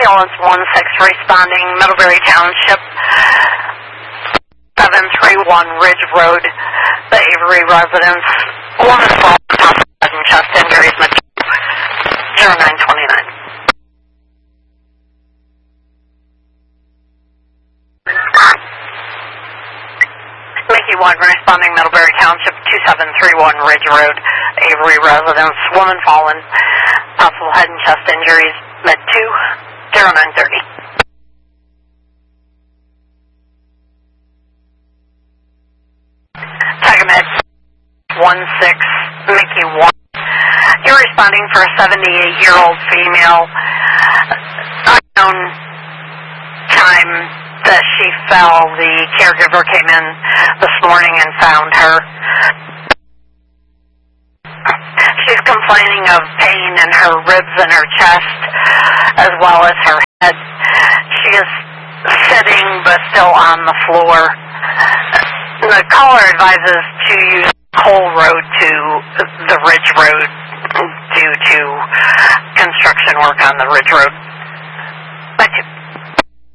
Ambulance 16 responding, Middlebury Township, 731 Ridge Road, the Avery residence. Woman fallen, top of head and chest injuries, 0929. Mickey 1 responding, Middlebury Township, 2731 Ridge Road, Avery residence. Woman fallen, possible head and chest injuries, med 2, 0930. Tagamed 16, Mickey 1. You're responding for a 78-year-old female. Unknown time that she fell. The caregiver came in this morning and found her. She's complaining of pain in her ribs and her chest, as well as her head. She is sitting but still on the floor. The caller advises to use Cole Road to the Ridge Road due to construction work on the Ridge Road. Thank you.